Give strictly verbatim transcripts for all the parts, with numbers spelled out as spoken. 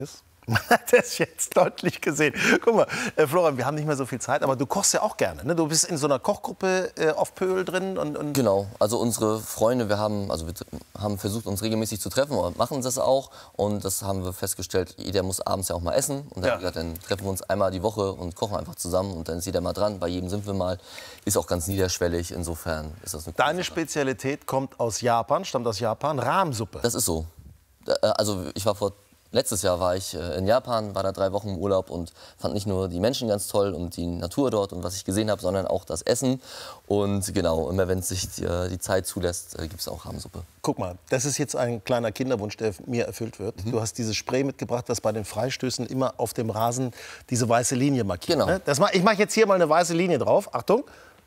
Man hat das jetzt deutlich gesehen. Guck mal, äh, Florian, wir haben nicht mehr so viel Zeit, aber du kochst ja auch gerne, ne? Du bist in so einer Kochgruppe äh, auf Pöhl drin. Und, und genau, also unsere Freunde, wir haben, also wir haben versucht, uns regelmäßig zu treffen und machen das auch. Und das haben wir festgestellt, jeder muss abends ja auch mal essen. Und dann, Ja. haben wir gesagt, dann treffen wir uns einmal die Woche und kochen einfach zusammen. Und dann ist jeder mal dran, bei jedem sind wir mal. Ist auch ganz niederschwellig, insofern ist das eine coole Deine Sache. Spezialität kommt aus Japan, stammt aus Japan, Rahmsuppe. Das ist so. Da- äh, Also ich war vor... Letztes Jahr war ich äh, in Japan, war da drei Wochen im Urlaub und fand nicht nur die Menschen ganz toll und die Natur dort und was ich gesehen habe, sondern auch das Essen. Und genau, immer wenn es sich die, äh, die Zeit zulässt, äh, gibt es auch Rahmsuppe. Guck mal, das ist jetzt ein kleiner Kinderwunsch, der mir erfüllt wird. Mhm. Du hast dieses Spray mitgebracht, das bei den Freistößen immer auf dem Rasen diese weiße Linie markiert. Genau. Ne? Das mach, ich mache jetzt hier mal eine weiße Linie drauf. Achtung.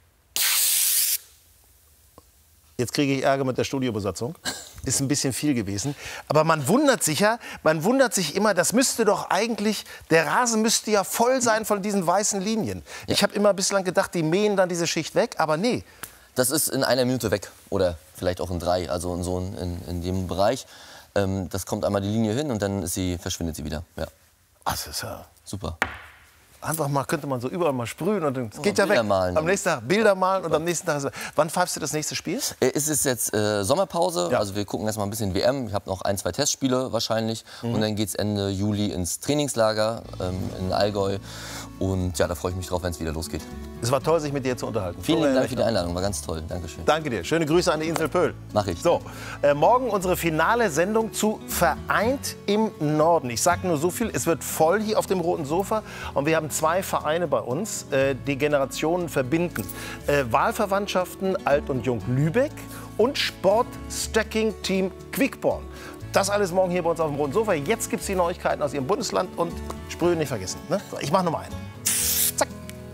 Jetzt kriege ich Ärger mit der Studiobesatzung. Ist ein bisschen viel gewesen. Aber man wundert sich ja, man wundert sich immer, das müsste doch eigentlich, der Rasen müsste ja voll sein von diesen weißen Linien. Ja. Ich habe immer bislang gedacht, die mähen dann diese Schicht weg, aber nee. Das ist in einer Minute weg oder vielleicht auch in drei, also in so in, in dem Bereich. Ähm, das kommt einmal die Linie hin und dann ist sie, verschwindet sie wieder. Ja, Das ist ja super. einfach mal, könnte man so überall mal sprühen und es geht ja Bilder weg. malen. Am nächsten Tag Bilder malen und am nächsten Tag... Wann pfeifst du das nächste Spiel? Äh, Es ist jetzt äh, Sommerpause, Ja. also wir gucken erst mal ein bisschen W M. Ich habe noch ein, zwei Testspiele wahrscheinlich. Mhm. Und dann geht es Ende Juli ins Trainingslager ähm, in Allgäu. Und ja, da freue ich mich drauf, wenn es wieder losgeht. Es war toll, sich mit dir zu unterhalten. Vielen Florian Dank für die Rechner. Einladung, war ganz toll. Dankeschön. Danke dir. Schöne Grüße an die Insel Pöhl. Mach ich. So, äh, morgen unsere finale Sendung zu Vereint im Norden. Ich sage nur so viel, es wird voll hier auf dem roten Sofa. Und wir haben zwei Vereine bei uns, äh, die Generationen verbinden. Äh, Wahlverwandtschaften Alt und Jung Lübeck und Sport-Stacking-Team Quickborn. Das alles morgen hier bei uns auf dem roten Sofa. Jetzt gibt es die Neuigkeiten aus Ihrem Bundesland und Sprühen nicht vergessen. Ne? So, ich mache nochmal einen. Zack.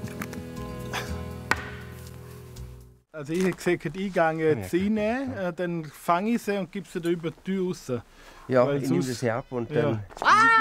Also ich sehe die Eingang reinnehmen, äh, dann fange ich sie und gebe sie da über die Tür raus. Ja, Weil ich nehme sonst- das herab und Ja. dann...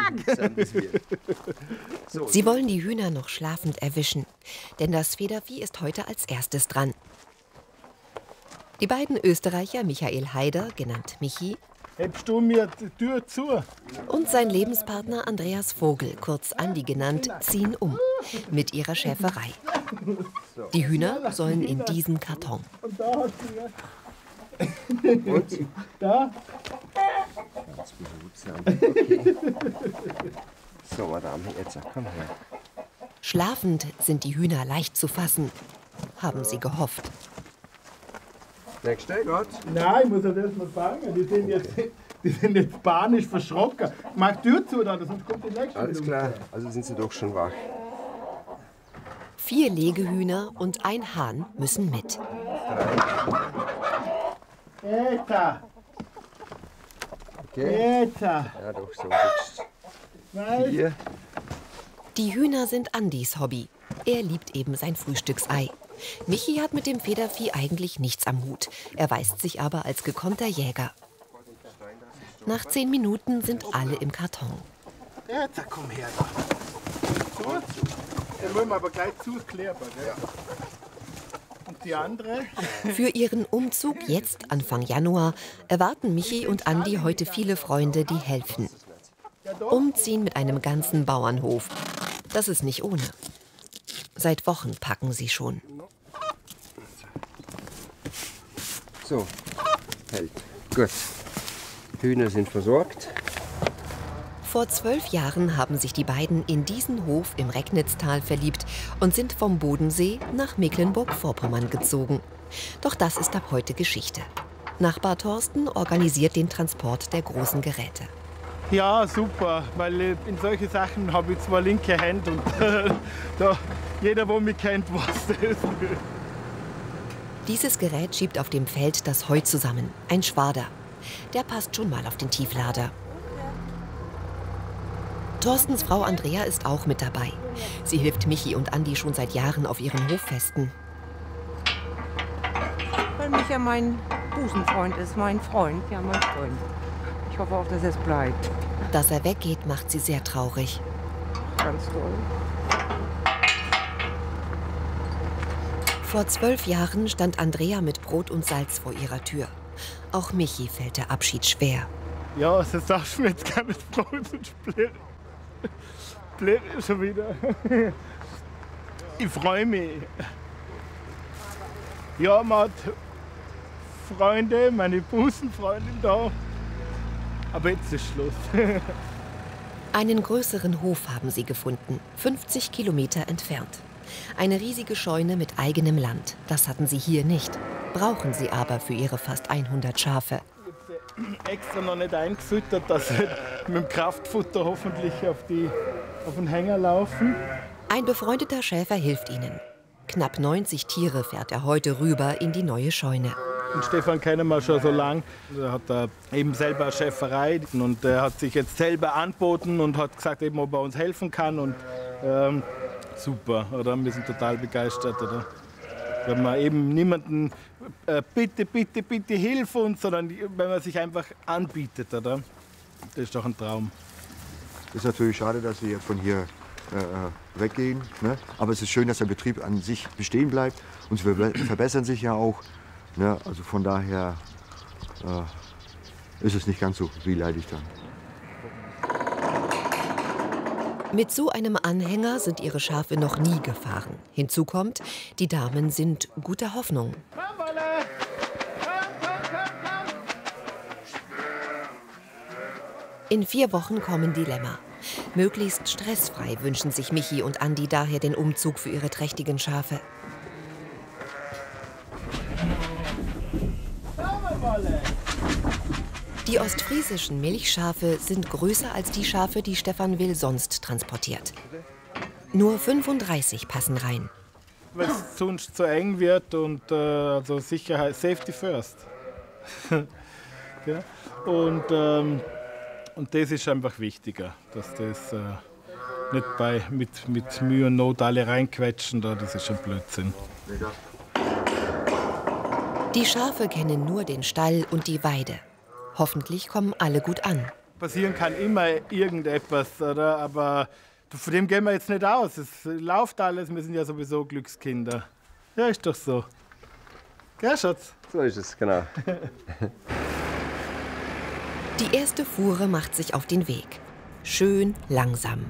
So, Sie wollen die Hühner noch schlafend erwischen, denn das Federvieh ist heute als erstes dran. Die beiden Österreicher, Michael Haider, genannt Michi, Hebst du mir die Tür zu? und sein Lebenspartner Andreas Vogel, kurz Andi genannt, ziehen um mit ihrer Schäferei. Die Hühner sollen in diesen Karton. Und da hat sie ja. und? Da. Ganz behutsam. Okay. So, Madame, jetzt komm her. Schlafend sind die Hühner leicht zu fassen, haben sie gehofft. Nächste, Gott. Nein, ich muss ja das mal fangen. Die sind jetzt, die sind jetzt panisch verschrocken. Mach die Tür zu, dann, sonst kommt die nächste. Alles wieder. klar, also sind Sie doch schon wach. Vier Legehühner und ein Hahn müssen mit. Eta, Okay? Eta. Ja, doch, so sechs, Nein. vier. Die Hühner sind Andis Hobby. Er liebt eben sein Frühstücksei. Michi hat mit dem Federvieh eigentlich nichts am Hut. Er weist sich aber als gekonnter Jäger. Nach zehn Minuten sind alle im Karton. Eta, komm her. Zu. Den wollen wir aber gleich zuklären. Ja. Und die andere? Für ihren Umzug jetzt, Anfang Januar, erwarten Michi und Andi heute viele Freunde, die helfen. Umziehen mit einem ganzen Bauernhof. Das ist nicht ohne. Seit Wochen packen sie schon. So, hält. Gut. Hühner sind versorgt. Vor zwölf Jahren haben sich die beiden in diesen Hof im Recknitztal verliebt und sind vom Bodensee nach Mecklenburg-Vorpommern gezogen. Doch das ist ab heute Geschichte. Nachbar Thorsten organisiert den Transport der großen Geräte. Ja, super, weil äh, in solche Sachen habe ich zwei linke Hände und äh, da, jeder, der mich kennt, weiß das. Dieses Gerät schiebt auf dem Feld das Heu zusammen. Ein Schwader. Der passt schon mal auf den Tieflader. Thorstens Frau Andrea ist auch mit dabei. Sie hilft Michi und Andi schon seit Jahren auf ihren Hoffesten. Weil Micha mein Busenfreund ist, mein Freund, ja mein Freund. Ich hoffe auch, dass es bleibt. Dass er weggeht, macht sie sehr traurig. Ganz toll. Vor zwölf Jahren stand Andrea mit Brot und Salz vor ihrer Tür. Auch Michi fällt der Abschied schwer. Ja, das darfst du mir jetzt gar nicht bloß und splitten. Blöd schon wieder. Ich freue mich. Ja, man hat Freunde, meine Busenfreundin da. Aber jetzt ist Schluss. Einen größeren Hof haben sie gefunden, fünfzig Kilometer entfernt. Eine riesige Scheune mit eigenem Land. Das hatten sie hier nicht. Brauchen sie aber für ihre fast hundert Schafe. Ich habe extra noch nicht eingefüttert, dass sie mit dem Kraftfutter hoffentlich auf, die, auf den Hänger laufen. Ein befreundeter Schäfer hilft ihnen. Knapp neunzig Tiere fährt er heute rüber in die neue Scheune. Und Stefan kennen wir schon so lange. Er hat da eben selber eine Schäferei und er hat sich jetzt selber angeboten und hat gesagt, eben, ob er uns helfen kann. Und ähm, super, oder? Wir sind total begeistert. Oder? Wenn man eben niemanden äh, bitte, bitte, bitte hilf uns, sondern wenn man sich einfach anbietet. Oder? Das ist doch ein Traum. Es ist natürlich schade, dass wir von hier äh, weggehen. Ne? Aber es ist schön, dass der Betrieb an sich bestehen bleibt. Und sie verbessern sich ja auch. Ne? Also von daher äh, ist es nicht ganz so wehleidig dann. Mit so einem Anhänger sind ihre Schafe noch nie gefahren. Hinzu kommt, die Damen sind guter Hoffnung. In vier Wochen kommen die Lämmer. Möglichst stressfrei wünschen sich Michi und Andi daher den Umzug für ihre trächtigen Schafe. Die ostfriesischen Milchschafe sind größer als die Schafe, die Stefan Will sonst transportiert. Nur fünfunddreißig passen rein. Weil es sonst zu eng wird und äh, also Sicherheit, Safety first. Ja? Und, ähm, und das ist einfach wichtiger, dass das äh, nicht bei, mit, mit Mühe und Not alle reinquetschen, da, das ist schon Blödsinn. Die Schafe kennen nur den Stall und die Weide. Hoffentlich kommen alle gut an. Passieren kann immer irgendetwas, oder? Aber von dem gehen wir jetzt nicht aus. Es läuft alles, wir sind ja sowieso Glückskinder. Ja, ist doch so. Gell, Schatz? So ist es, genau. Die erste Fuhre macht sich auf den Weg. Schön langsam.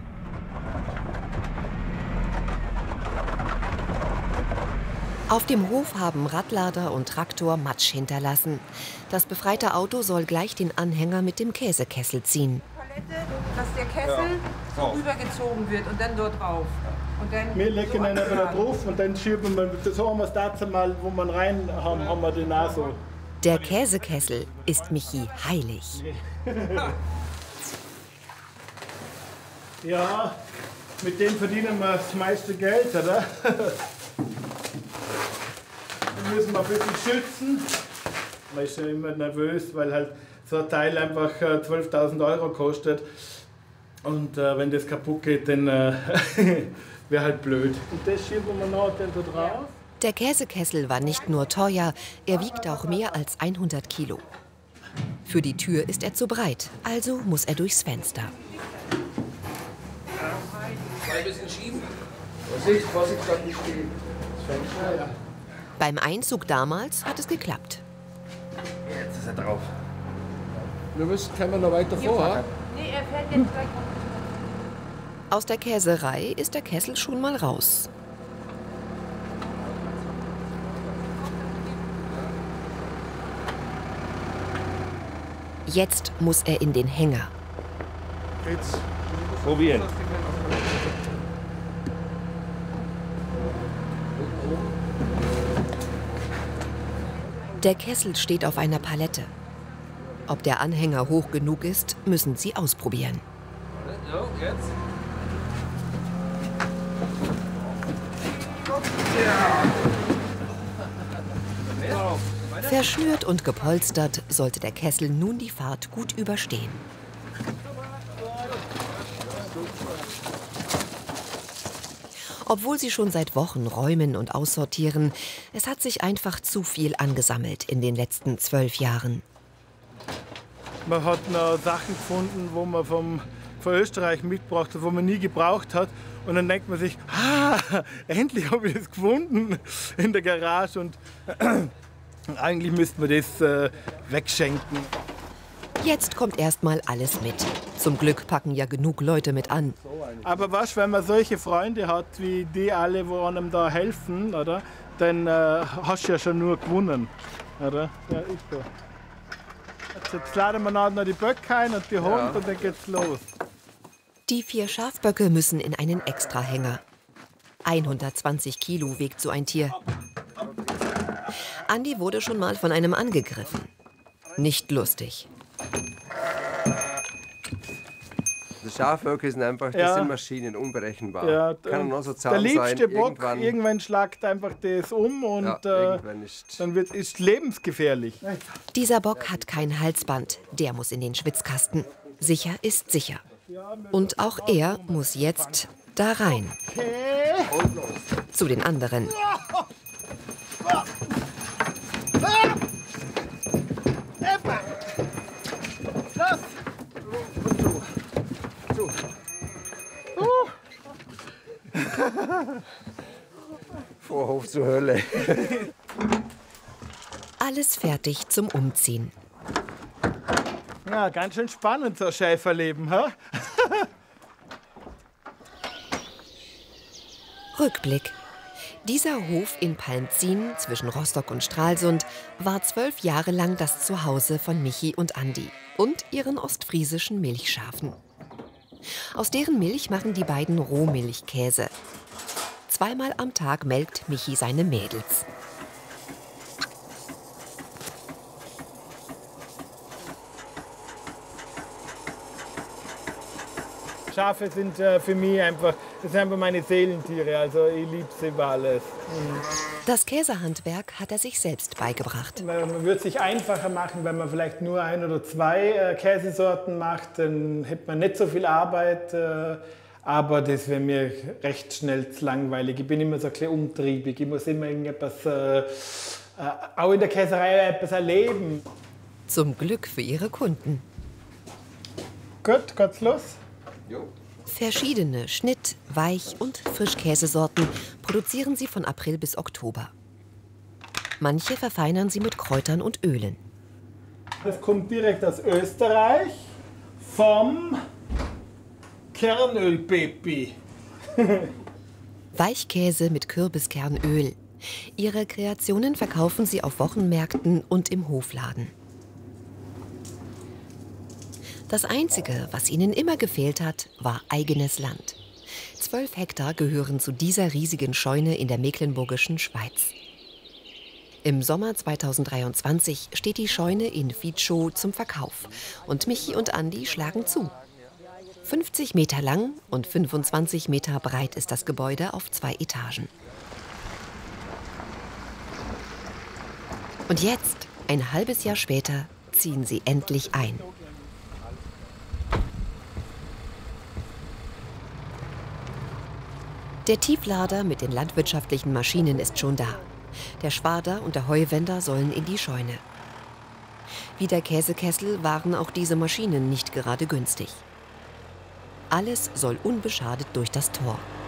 Auf dem Hof haben Radlader und Traktor Matsch hinterlassen. Das befreite Auto soll gleich den Anhänger mit dem Käsekessel ziehen. Palette, dass der Kessel so rübergezogen wird und dann dort drauf. Und dann Wir legen ihn aber da drauf und dann schieben wir, so haben wir es dazu mal, wo man rein haben, haben wir den auch so. Der Käsekessel ist Michi heilig. Ja, mit dem verdienen wir das meiste Geld, oder? Den müssen wir ein bisschen schützen. Man ist ja immer nervös, weil halt so ein Teil einfach zwölftausend Euro kostet. Und äh, wenn das kaputt geht, dann äh, wäre halt blöd. Und das schieben wir noch dann so drauf. Der Käsekessel war nicht nur teuer, er wiegt auch mehr als hundert Kilo. Für die Tür ist er zu breit, also muss er durchs Fenster. Ein bisschen schieben. Vorsicht, Vorsicht, da nicht stehen. Das Fenster, ja. Beim Einzug damals hat es geklappt. Jetzt ist er drauf. Wir müssen, können wir noch weiter vor? Nee, er fährt jetzt gleich. Aus der Käserei ist der Kessel schon mal raus. Jetzt muss er in den Hänger. Jetzt probieren. Der Kessel steht auf einer Palette. Ob der Anhänger hoch genug ist, müssen sie ausprobieren. So, jetzt. Verschnürt und gepolstert sollte der Kessel nun die Fahrt gut überstehen. Obwohl sie schon seit Wochen räumen und aussortieren, es hat sich einfach zu viel angesammelt in den letzten zwölf Jahren. Man hat noch Sachen gefunden, wo man vom, von Österreich mitgebracht hat, wo man nie gebraucht hat. Und dann denkt man sich, ah, endlich habe ich das gefunden in der Garage. Und eigentlich müsste man das äh, wegschenken. Jetzt kommt erstmal alles mit. Zum Glück packen ja genug Leute mit an. Aber was, wenn man solche Freunde hat, wie die alle, wo einem da helfen, oder, dann äh, hast du ja schon nur gewonnen. Oder? Ja, ist so. Jetzt, jetzt laden wir noch die Böcke ein und die Hunde ja. Und dann geht's los. Die vier Schafböcke müssen in einen Extrahänger. hundertzwanzig Kilo wiegt so ein Tier. Andi wurde schon mal von einem angegriffen. Nicht lustig. Die Schafböcke sind einfach, das ja. sind Maschinen, unberechenbar. Ja, kann noch so zahm der liebste sein. Bock, irgendwann, irgendwann schlagt einfach das um und ja, äh, dann wird es lebensgefährlich. Dieser Bock hat kein Halsband, der muss in den Schwitzkasten. Sicher ist sicher. Und auch er muss jetzt da rein. Zu den anderen. Vorhof zur Hölle. Alles fertig zum Umziehen. Ja, ganz schön spannend, so Schäferleben, hä? Rückblick. Dieser Hof in Palmzin zwischen Rostock und Stralsund war zwölf Jahre lang das Zuhause von Michi und Andi und ihren ostfriesischen Milchschafen. Aus deren Milch machen die beiden Rohmilchkäse. Zweimal am Tag melkt Michi seine Mädels. Schafe sind äh, für mich einfach, das sind einfach meine Seelentiere, also ich liebe sie über alles. Mhm. Das Käsehandwerk hat er sich selbst beigebracht. Man würde es sich einfacher machen, wenn man vielleicht nur ein oder zwei äh, Käsesorten macht, dann hätte man nicht so viel Arbeit, äh, aber das wäre mir recht schnell zu langweilig. Ich bin immer so ein bisschen umtriebig, ich muss immer irgendetwas, äh, äh, auch in der Käserei etwas erleben. Zum Glück für ihre Kunden. Gut, geht's los? Jo. Verschiedene Schnitt-, Weich- und Frischkäsesorten produzieren sie von April bis Oktober. Manche verfeinern sie mit Kräutern und Ölen. Das kommt direkt aus Österreich vom Kernöl-Baby. Weichkäse mit Kürbiskernöl. Ihre Kreationen verkaufen sie auf Wochenmärkten und im Hofladen. Das Einzige, was ihnen immer gefehlt hat, war eigenes Land. Zwölf Hektar gehören zu dieser riesigen Scheune in der mecklenburgischen Schweiz. Im Sommer zweitausenddreiundzwanzig steht die Scheune in Vietschow zum Verkauf und Michi und Andi schlagen zu. fünfzig Meter lang und fünfundzwanzig Meter breit ist das Gebäude auf zwei Etagen. Und jetzt, ein halbes Jahr später, ziehen sie endlich ein. Der Tieflader mit den landwirtschaftlichen Maschinen ist schon da. Der Schwader und der Heuwender sollen in die Scheune. Wie der Käsekessel waren auch diese Maschinen nicht gerade günstig. Alles soll unbeschadet durch das Tor.